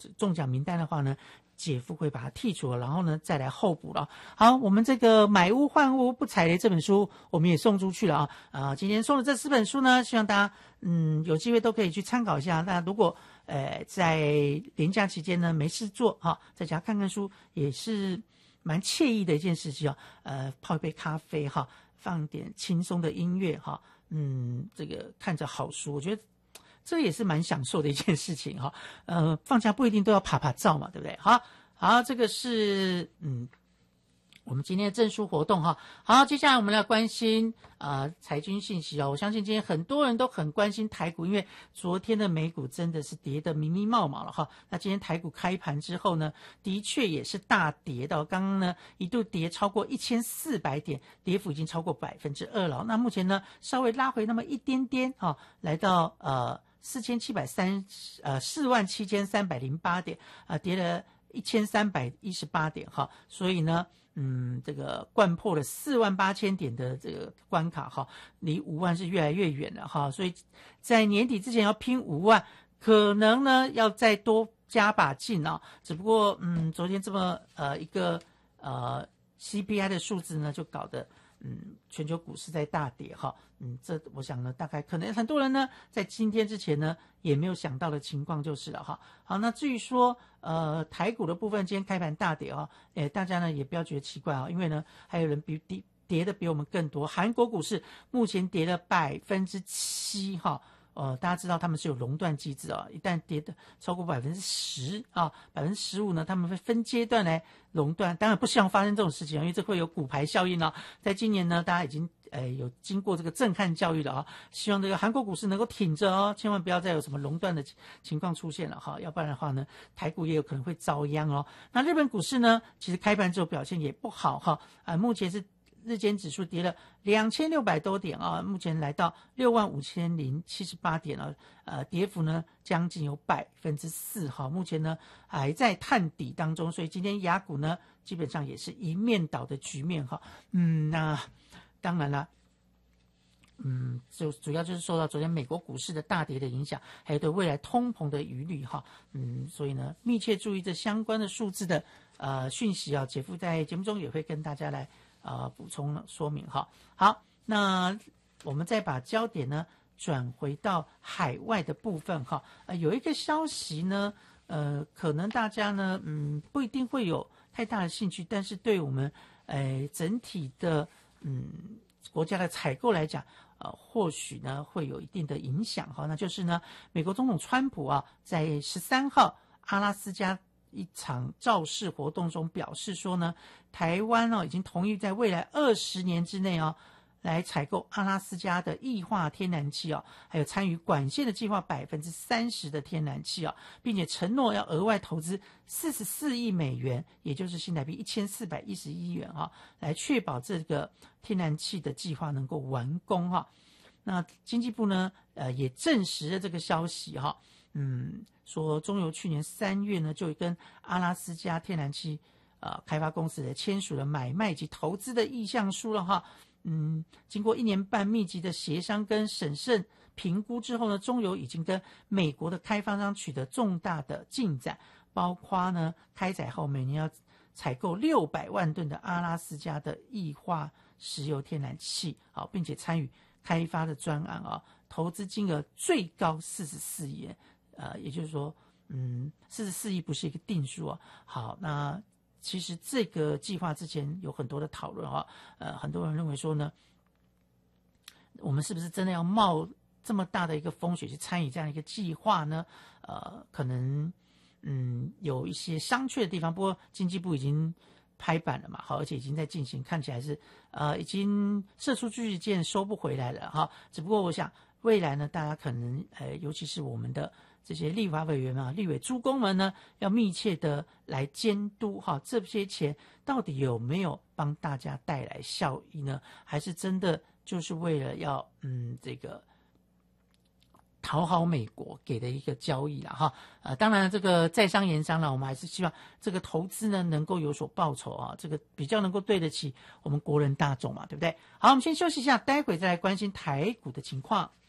中奖名单的话呢，姐夫会把它剔除了，然后呢再来候补了。好，我们这个买屋换屋不踩雷这本书我们也送出去了今天送的这4本书呢，希望大家有机会都可以去参考一下。那如果在连假期间呢没事做在家看看书也是蛮惬意的一件事情泡一杯咖啡放点轻松的音乐这个看着好书，我觉得这也是蛮享受的一件事情放假不一定都要爬爬照嘛，对不对？好，这个是我们今天的证书活动好，接下来我们来关心财经信息我相信今天很多人都很关心台股，因为昨天的美股真的是跌得迷迷冒冒了那今天台股开盘之后呢，的确也是大跌到刚刚呢一度跌超过1400点，跌幅已经超过2%了。那目前呢稍微拉回那么一点点来到47308点跌了1318点所以呢这个掼破了48000点的这个关卡离5万是越来越远了所以在年底之前要拼5万，可能呢要再多加把劲只不过昨天这么一个CPI 的数字呢就搞得全球股市在大跌这我想呢大概可能很多人呢在今天之前呢也没有想到的情况就是了好，那至于说台股的部分今天开盘大跌大家呢也不要觉得奇怪因为呢还有人跌的比我们更多。韩国股市目前跌了7%大家知道他们是有熔断机制一旦跌的超过10%啊，15%呢，他们会分阶段来熔断。当然不希望发生这种事情，因为这会有骨牌效应在今年呢，大家已经有经过这个震撼教育了希望这个韩国股市能够挺着千万不要再有什么熔断的情况出现了要不然的话呢，台股也有可能会遭殃那日本股市呢，其实开盘之后表现也不好目前是日间指数跌了2600多点目前来到65078点跌幅呢将近有4%目前呢还在探底当中，所以今天亚股呢基本上也是一面倒的局面那当然了就主要就是受到昨天美国股市的大跌的影响，还有对未来通膨的疑虑所以呢密切注意这相关的数字的讯息姐夫在节目中也会跟大家来补充说明好，那我们再把焦点呢转回到海外的部分有一个消息呢可能大家呢不一定会有太大的兴趣，但是对我们整体的国家的采购来讲或许呢会有一定的影响那就是呢美国总统川普在13号阿拉斯加一场造势活动中表示说呢，台湾已经同意在未来20年之内来采购阿拉斯加的液化天然气还有参与管线的计划30%的天然气并且承诺要额外投资44亿美元，也就是新台币1411亿元来确保这个天然气的计划能够完工那经济部呢也证实了这个消息说中油去年3月呢就跟阿拉斯加天然气开发公司签署了买卖及投资的意向书了经过1年半密集的协商跟审慎评估之后呢，中油已经跟美国的开发商取得重大的进展，包括呢开采后每年要采购600万吨的阿拉斯加的液化石油天然气并且参与开发的专案投资金额最高44亿元也就是说44亿不是一个定数好，那其实这个计划之前有很多的讨论很多人认为说呢，我们是不是真的要冒这么大的一个风险去参与这样一个计划呢可能有一些商榷的地方，不过经济部已经拍板了嘛而且已经在进行，看起来是已经射出去箭收不回来了只不过我想未来呢，大家可能尤其是我们的这些立法委员立委诸公们呢，要密切的来监督这些钱到底有没有帮大家带来效益呢？还是真的就是为了要这个讨好美国给的一个交易啦当然这个在商言商了，我们还是希望这个投资呢能够有所报酬这个比较能够对得起我们国人大众嘛，对不对？好，我们先休息一下，待会再来关心台股的情况。